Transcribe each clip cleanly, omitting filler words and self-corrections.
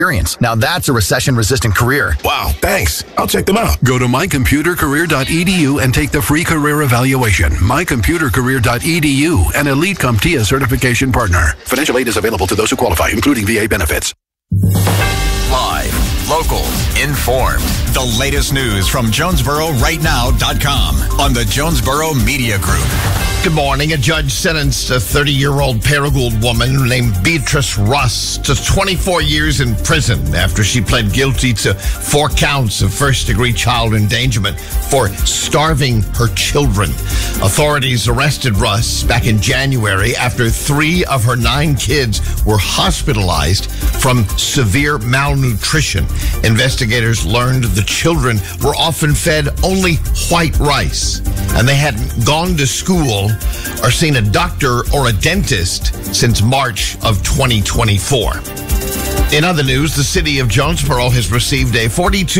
experience. Now that's a recession-resistant career. Wow, thanks. I'll check them out. Go to mycomputercareer.edu and take the free career evaluation. Mycomputercareer.edu, an Elite CompTIA certification partner. Financial aid is available to those who qualify, including VA benefits. Live, local, informed. The latest news from JonesboroRightNow.com on the Jonesboro Media Group. Good morning. A judge sentenced a 30-year-old Paragould woman named Beatrice Russ to 24 years in prison after she pled guilty to 4 counts of first-degree child endangerment for starving her children. Authorities arrested Russ back in January after 3 of her 9 kids were hospitalized from severe malnutrition. Investigators learned the children were often fed only white rice, and they hadn't gone to school or seen a doctor or a dentist since March of 2024. In other news, the city of Jonesboro has received a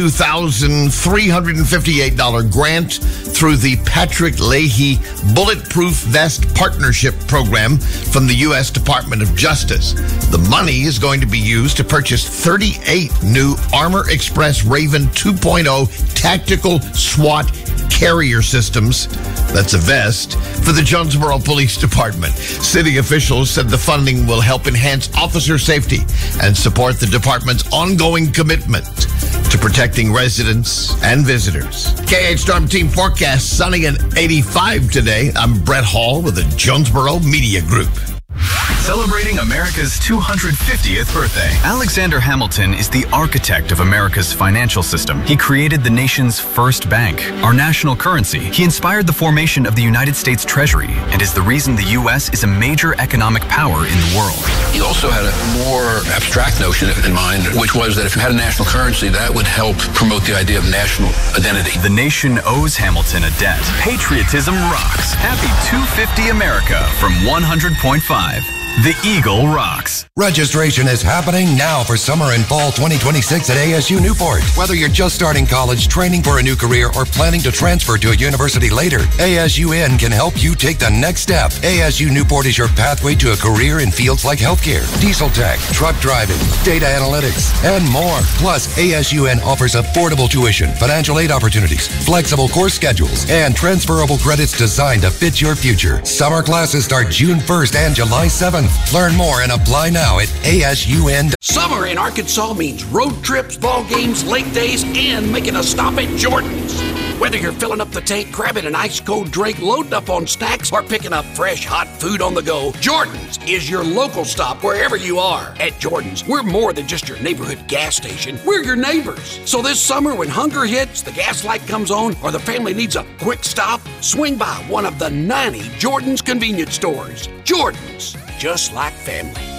$42,358 grant through the Patrick Leahy Bulletproof Vest Partnership Program from the U.S. Department of Justice. The money is going to be used to purchase 38 new Armor Express Raven 2.0 tactical SWAT carrier systems, that's a vest, for the Jonesboro Police Department. City officials said the funding will help enhance officer safety and support the department's ongoing commitment to protecting residents and visitors. KH Storm Team forecast sunny and 85 today. I'm Brett Hall with the Jonesboro Media Group. Celebrating America's 250th birthday. Alexander Hamilton is the architect of America's financial system. He created the nation's first bank, our national currency. He inspired the formation of the United States Treasury and is the reason the U.S. is a major economic power in the world. He also had a more abstract notion in mind, which was that if you had a national currency, that would help promote the idea of national identity. The nation owes Hamilton a debt. Patriotism rocks. Happy 250 America from 100.5. The Eagle rocks. Registration is happening now for summer and fall 2026 at ASU Newport. Whether you're just starting college, training for a new career, or planning to transfer to a university later, ASUN can help you take the next step. ASU Newport is your pathway to a career in fields like healthcare, diesel tech, truck driving, data analytics, and more. Plus, ASUN offers affordable tuition, financial aid opportunities, flexible course schedules, and transferable credits designed to fit your future. Summer classes start June 1st and July 7th. Learn more and apply now at ASUN. Summer in Arkansas means road trips, ball games, lake days, and making a stop at Jordan's. Whether you're filling up the tank, grabbing an ice-cold drink, loading up on snacks, or picking up fresh, hot food on the go, Jordan's is your local stop wherever you are. At Jordan's, we're more than just your neighborhood gas station. We're your neighbors. So this summer, when hunger hits, the gas light comes on, or the family needs a quick stop, swing by one of the 90 Jordan's convenience stores. Jordan's, just like family.